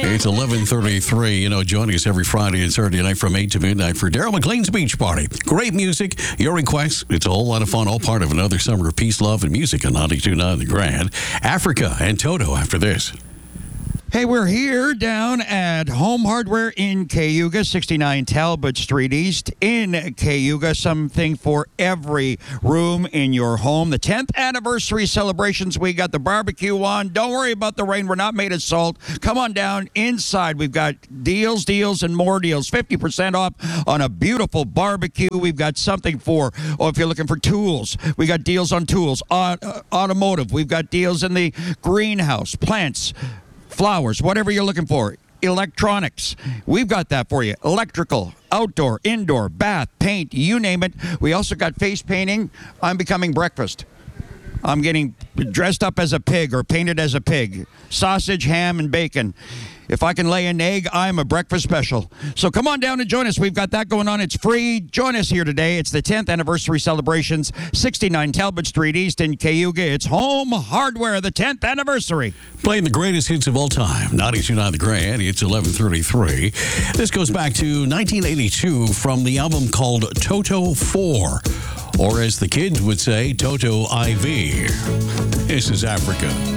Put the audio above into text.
It's 11:33. You know, joining us every Friday and Saturday night from 8 to midnight for Daryl McLean's Beach Party. Great music, your requests. It's a whole lot of fun, all part of another summer of peace, love, and music on 92.9 The Grand. Africa and Toto after this. Hey, we're here down at Home Hardware in Cayuga, 69 Talbot Street East in Cayuga. Something for every room in your home. The 10th anniversary celebrations. We got the barbecue on. Don't worry about the rain. We're not made of salt. Come on down inside. We've got deals, and more deals. 50% off on a beautiful barbecue. We've got something for, if you're looking for tools, we got deals on tools. Automotive. We've got deals in the greenhouse, plants, flowers, whatever you're looking for. Electronics, we've got that for you. Electrical, outdoor, indoor, bath, paint, you name it. We also got face painting. I'm becoming breakfast. I'm getting dressed up as a pig or painted as a pig. Sausage, ham, and bacon. If I can lay an egg, I'm a breakfast special. So come on down and join us. We've got that going on. It's free. Join us here today. It's the 10th anniversary celebrations, 69 Talbot Street East in Cayuga. It's Home Hardware, the 10th anniversary. Playing the greatest hits of all time. 92.9 The Grand. It's 11:33. This goes back to 1982 from the album called Toto 4. Or as the kids would say, Toto IV. This is Africa.